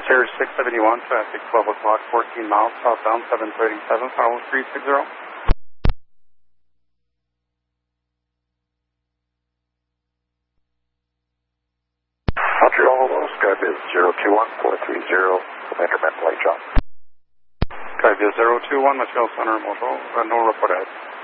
Sears 671, traffic 12 o'clock, 14 miles, southbound 737, Powell 360. Montreal, Skybiz 021430, Commander Lake John. Skybiz 021, Montreal Center, Montreal, no report ahead.